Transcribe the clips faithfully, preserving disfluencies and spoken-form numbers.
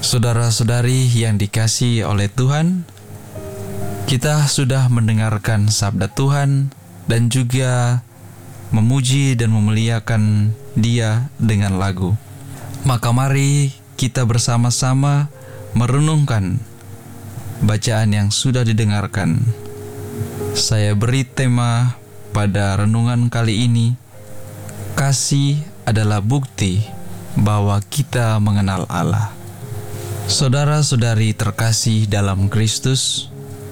Saudara-saudari yang dikasihi oleh Tuhan, kita sudah mendengarkan sabda Tuhan dan juga memuji dan memuliakan Dia dengan lagu. Maka mari kita bersama-sama merenungkan bacaan yang sudah didengarkan. Saya beri tema pada renungan kali ini, kasih adalah bukti bahwa kita mengenal Allah. Saudara-saudari terkasih dalam Kristus,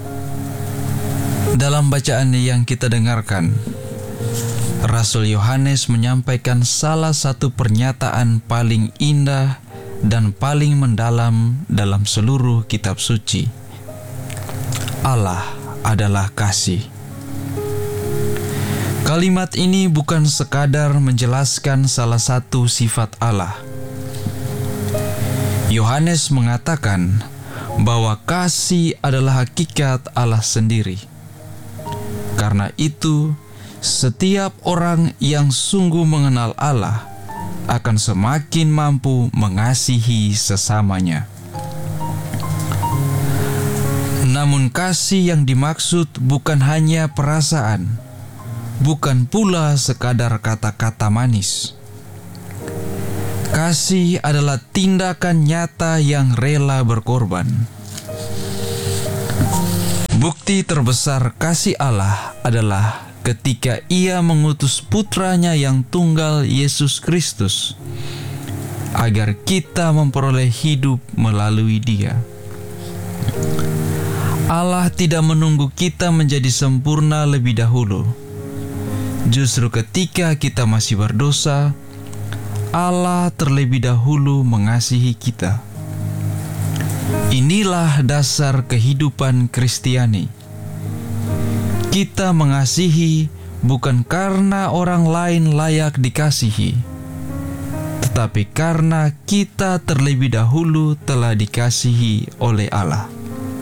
dalam bacaan yang kita dengarkan, Rasul Yohanes menyampaikan salah satu pernyataan paling indah dan paling mendalam dalam seluruh kitab suci. Allah adalah kasih. Kalimat ini bukan sekadar menjelaskan salah satu sifat Allah. Yohanes mengatakan bahwa kasih adalah hakikat Allah sendiri. Karena itu, setiap orang yang sungguh mengenal Allah akan semakin mampu mengasihi sesamanya. Namun kasih yang dimaksud bukan hanya perasaan, bukan pula sekadar kata-kata manis. Kasih adalah tindakan nyata yang rela berkorban. Bukti terbesar kasih Allah adalah ketika Ia mengutus putranya yang tunggal, Yesus Kristus, agar kita memperoleh hidup melalui Dia. Allah tidak menunggu kita menjadi sempurna lebih dahulu. Justru ketika kita masih berdosa, Allah terlebih dahulu mengasihi kita. Inilah dasar kehidupan Kristiani. Kita mengasihi bukan karena orang lain layak dikasihi, tetapi karena kita terlebih dahulu telah dikasihi oleh Allah.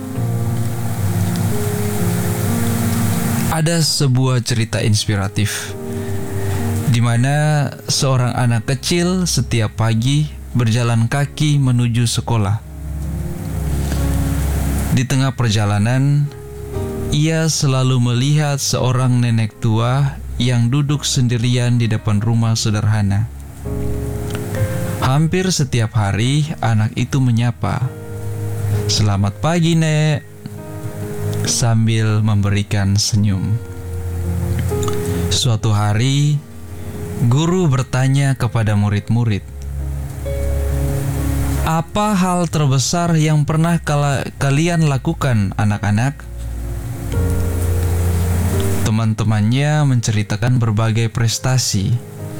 Ada sebuah cerita inspiratif di mana seorang anak kecil setiap pagi berjalan kaki menuju sekolah. Di tengah perjalanan, ia selalu melihat seorang nenek tua yang duduk sendirian di depan rumah sederhana. Hampir setiap hari, anak itu menyapa, "Selamat pagi, Nek," sambil memberikan senyum. Suatu hari, guru bertanya kepada murid-murid, "Apa hal terbesar yang pernah kala, kalian lakukan, anak-anak?" Teman-temannya menceritakan berbagai prestasi.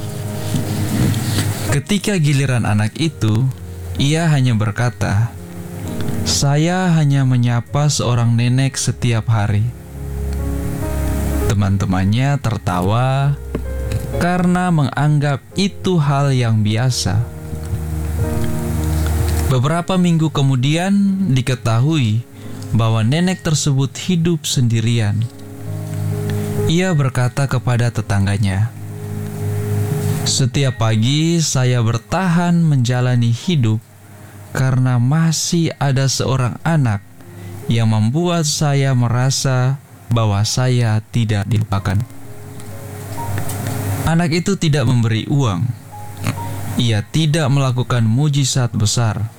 Ketika giliran anak itu, ia hanya berkata, "Saya hanya menyapa seorang nenek setiap hari." Teman-temannya tertawa karena menganggap itu hal yang biasa. Beberapa minggu kemudian diketahui bahwa nenek tersebut hidup sendirian. Ia berkata kepada tetangganya, "Setiap pagi saya bertahan menjalani hidup karena masih ada seorang anak yang membuat saya merasa bahwa saya tidak dilupakan." Anak itu tidak memberi uang. Ia tidak melakukan mujizat besar.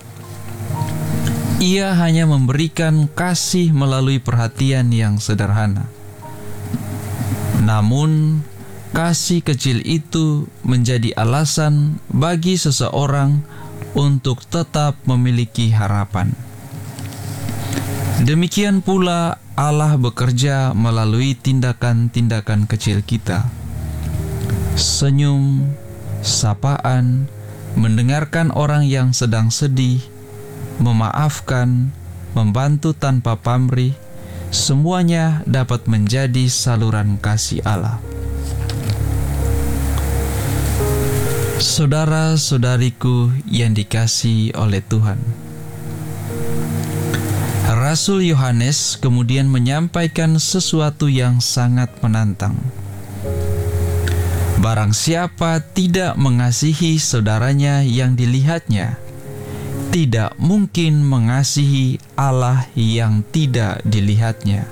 Ia hanya memberikan kasih melalui perhatian yang sederhana. Namun, kasih kecil itu menjadi alasan bagi seseorang untuk tetap memiliki harapan. Demikian pula Allah bekerja melalui tindakan-tindakan kecil kita. Senyum, sapaan, mendengarkan orang yang sedang sedih, memaafkan, membantu tanpa pamrih, semuanya dapat menjadi saluran kasih Allah. Saudara-saudariku yang dikasihi oleh Tuhan, Rasul Yohanes kemudian menyampaikan sesuatu yang sangat menantang. Barang siapa tidak mengasihi saudaranya yang dilihatnya, tidak mungkin mengasihi Allah yang tidak dilihatnya.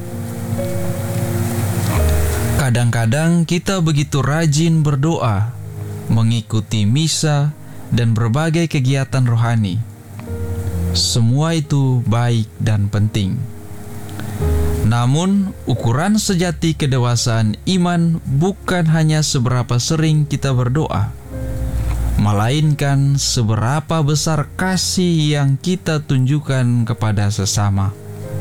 Kadang-kadang kita begitu rajin berdoa, mengikuti misa, dan berbagai kegiatan rohani. Semua itu baik dan penting. Namun, ukuran sejati kedewasaan iman bukan hanya seberapa sering kita berdoa, melainkan seberapa besar kasih yang kita tunjukkan kepada sesama.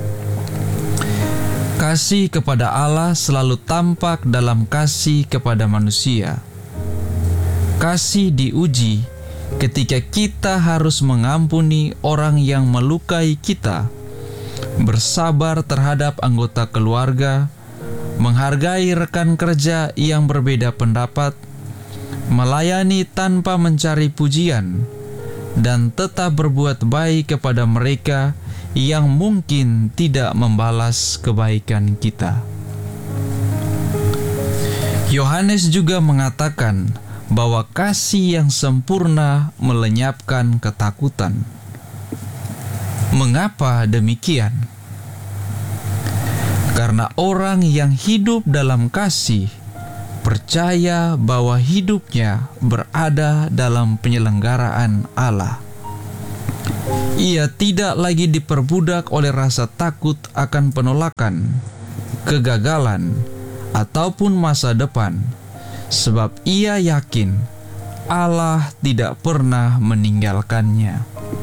Kasih kepada Allah selalu tampak dalam kasih kepada manusia. Kasih diuji ketika kita harus mengampuni orang yang melukai kita, bersabar terhadap anggota keluarga, menghargai rekan kerja yang berbeda pendapat, melayani tanpa mencari pujian, dan tetap berbuat baik kepada mereka yang mungkin tidak membalas kebaikan kita. Yohanes juga mengatakan bahwa kasih yang sempurna melenyapkan ketakutan. Mengapa demikian? Karena orang yang hidup dalam kasih percaya bahwa hidupnya berada dalam penyelenggaraan Allah. Ia tidak lagi diperbudak oleh rasa takut akan penolakan, kegagalan, ataupun masa depan, sebab ia yakin Allah tidak pernah meninggalkannya.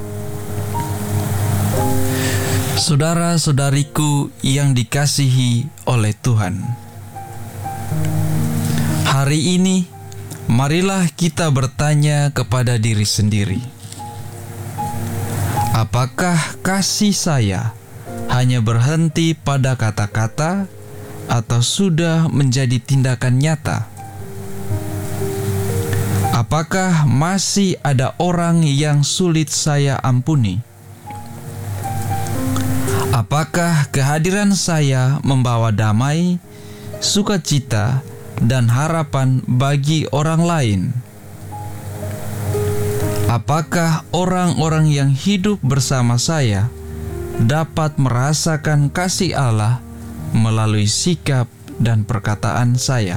Saudara-saudariku yang dikasihi oleh Tuhan, hari ini marilah kita bertanya kepada diri sendiri, apakah kasih saya hanya berhenti pada kata-kata atau sudah menjadi tindakan nyata? Apakah masih ada orang yang sulit saya ampuni? Apakah kehadiran saya membawa damai, sukacita, dan harapan bagi orang lain? Apakah orang-orang yang hidup bersama saya dapat merasakan kasih Allah melalui sikap dan perkataan saya?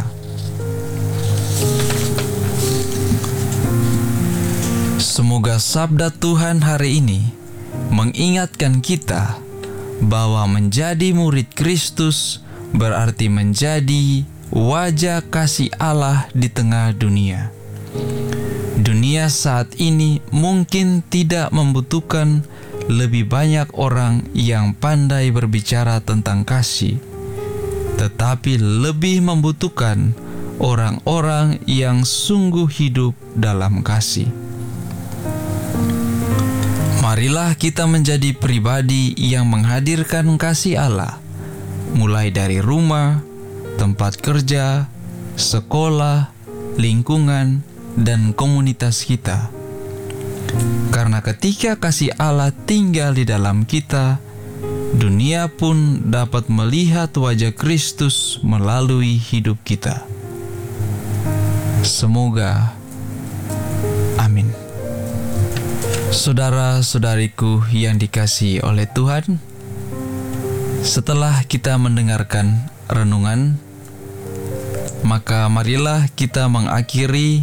Semoga sabda Tuhan hari ini mengingatkan kita bahwa menjadi murid Kristus berarti menjadi wajah kasih Allah di tengah dunia. Dunia saat ini mungkin tidak membutuhkan lebih banyak orang yang pandai berbicara tentang kasih, tetapi lebih membutuhkan orang-orang yang sungguh hidup dalam kasih. Marilah kita menjadi pribadi yang menghadirkan kasih Allah, mulai dari rumah, tempat kerja, sekolah, lingkungan, dan komunitas kita. Karena ketika kasih Allah tinggal di dalam kita, dunia pun dapat melihat wajah Kristus melalui hidup kita. Semoga. Amin. Saudara-saudariku yang dikasihi oleh Tuhan, setelah kita mendengarkan renungan, maka marilah kita mengakhiri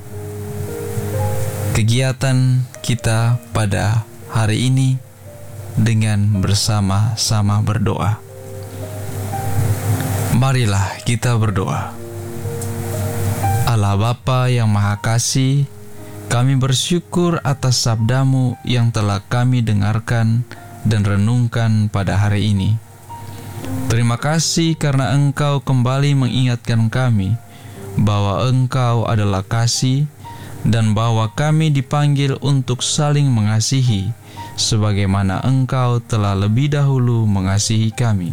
kegiatan kita pada hari ini dengan bersama-sama berdoa. Marilah kita berdoa. Allah Bapa yang Maha Kasih, kami bersyukur atas sabda-Mu yang telah kami dengarkan dan renungkan pada hari ini. Terima kasih karena Engkau kembali mengingatkan kami bahwa Engkau adalah kasih dan bahwa kami dipanggil untuk saling mengasihi sebagaimana Engkau telah lebih dahulu mengasihi kami.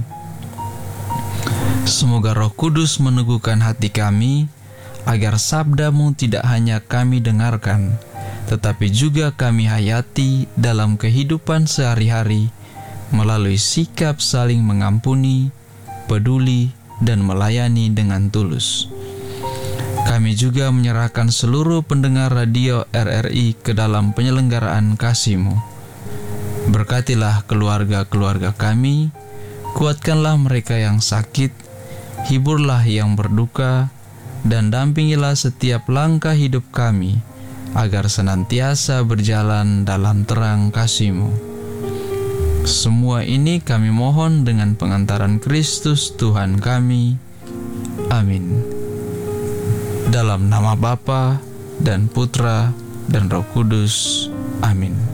Semoga Roh Kudus meneguhkan hati kami agar sabda-Mu tidak hanya kami dengarkan, tetapi juga kami hayati dalam kehidupan sehari-hari melalui sikap saling mengampuni, peduli, dan melayani dengan tulus. Kami juga menyerahkan seluruh pendengar radio R R I ke dalam penyelenggaraan kasih-Mu. Berkatilah keluarga-keluarga kami, kuatkanlah mereka yang sakit, hiburlah yang berduka, dan dampingilah setiap langkah hidup kami, agar senantiasa berjalan dalam terang kasih-Mu. Semua ini kami mohon dengan pengantaran Kristus Tuhan kami. Amin. Dalam nama Bapa dan Putra dan Roh Kudus. Amin.